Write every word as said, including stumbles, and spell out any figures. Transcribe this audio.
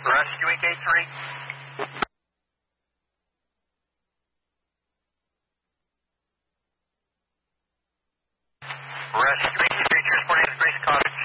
Rescuing K three. Rescuing K three, transporting to Grace Cottage.